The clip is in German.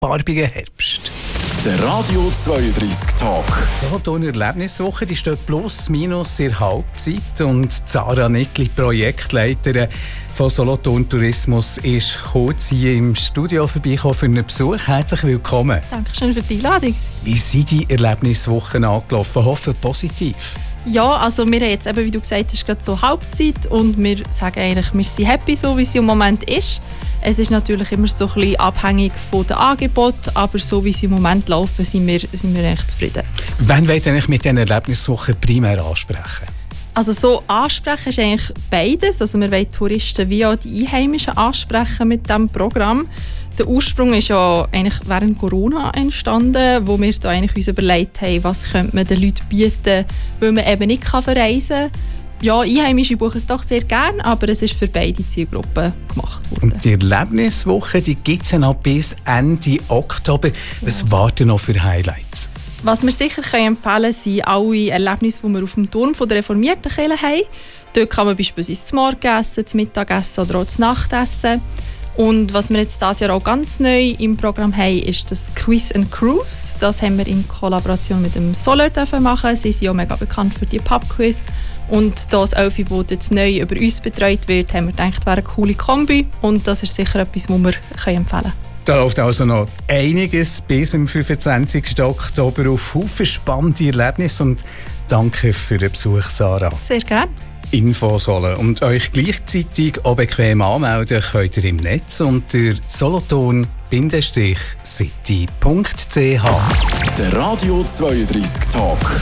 farbigen Herbst. Der Radio 32 Tag. Die Solothurner Erlebniswoche, die steht plus minus in der Halbzeit und Sarah Nickli, Projektleiterin von Solothurn Tourismus, ist kurz hier im Studio vorbeigekommen für einen Besuch. Herzlich willkommen. Dankeschön für die Einladung. Wie sind die Erlebniswochen angelaufen? Hoffe positiv. Ja, also wir haben jetzt eben, wie du gesagt hast, gerade so Halbzeit und wir sagen eigentlich, wir sind happy, so wie es im Moment ist. Es ist natürlich immer so ein bisschen abhängig von den Angeboten, aber so wie sie im Moment laufen, sind wir echt zufrieden. Wann wollt ihr eigentlich mit diesen Erlebniswochen primär ansprechen? Also so ansprechen ist eigentlich beides. Also wir wollen Touristen wie auch die Einheimischen ansprechen mit diesem Programm. Der Ursprung ist ja eigentlich während Corona entstanden, wo wir da eigentlich uns überlegt haben, was könnte man den Leuten bieten, weil man eben nicht verreisen kann. Ja, Einheimische buchen es doch sehr gerne, aber es ist für beide Zielgruppen gemacht worden. Und die Erlebniswoche gibt es ja noch bis Ende Oktober. Was warten noch für Highlights? Was wir sicher empfehlen können, sind alle Erlebnisse, die wir auf dem Turm von der reformierten Kirche haben. Dort kann man beispielsweise zum Morgenessen, zum Mittagessen oder auch zum Nachtessen. Und was wir jetzt dieses Jahr auch ganz neu im Programm haben, ist das Quiz and Cruise. Das haben wir in Kollaboration mit dem Solar machen. Sie sind ja mega bekannt für die Pub-Quiz. Und das Elfi, das jetzt neu über uns betreut wird, haben wir gedacht, wäre eine coole Kombi. Und das ist sicher etwas, was wir empfehlen können. Da läuft also noch einiges bis zum 25. Oktober auf Haufen spannende Erlebnisse. Und danke für den Besuch, Sarah. Sehr gerne. Infos holen und euch gleichzeitig auch bequem anmelden könnt ihr im Netz unter solothurn-city.ch. Der Radio 32 Tag.